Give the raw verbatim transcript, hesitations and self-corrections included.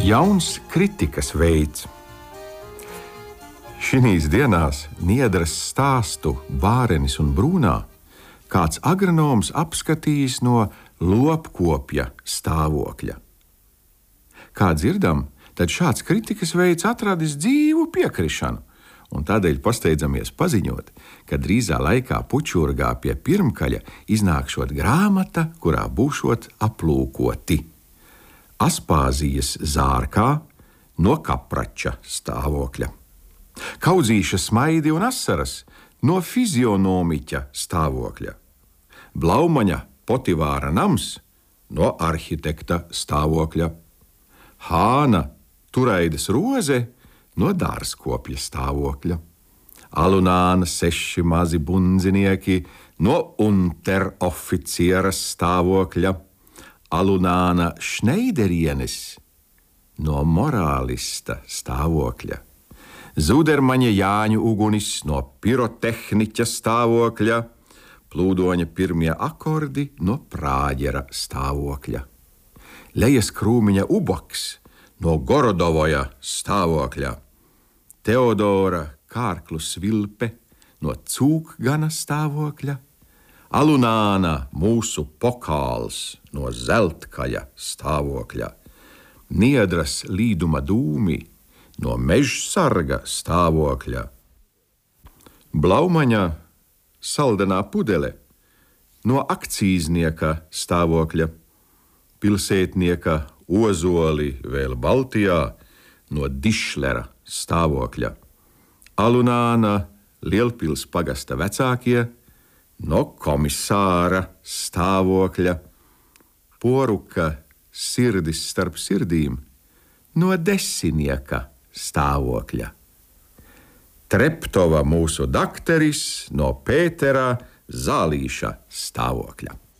Jauns kritikas veids. Šinīs dienās Niedras stāstu Bārenis un Brūnā kāds agronoms apskatījis no lopkopja stāvokļa. Kā dzirdam, tad šāds kritikas veids atradis dzīvu piekrišanu, un tādēļ pasteidzamies paziņot, ka drīzā laikā Pučurgā pie Pirmkaļa iznākšot grāmata, kurā būšot aplūkoti Aspāzijas zārkā no Kaprača stāvokļa, Kaudzīša smaidi un asaras no fizionomiķa stāvokļa, Blaumaņa Potivāra nams no arhitekta stāvokļa, Hāna Turaidas roze no dārzkopja stāvokļa, Alunāna seši mazi bundzinieki no unteroficieras stāvokļa, Alunāna Šneiderienes no morālista stāvokļa, Zudermaņa Jāņu ugunis no pirotehniķa stāvokļa, Plūdoņa pirmie akordi no prāģera stāvokļa, Lejas Krūmiņa ubaks no Gorodovoja stāvokļa, Teodora Kārklu svilpe no Cūkgana stāvokļa, Alunāna mūsu pokals no Zeltkaļa stāvokļa, Niedras līduma dūmi no Mežsarga stāvokļa, Blaumaņa saldenā pudele no akcīznieka stāvokļa, Pilsētnieka Ozoli vēl Baltijā no Dišlera stāvokļa, Alunāna Lielpils pagasta vecākie no komisāra stāvokļa, Poruka sirdis starp sirdīm no desinieka stāvokļa, Treptova mūsu dakteris no Pētera Zālīša stāvokļa.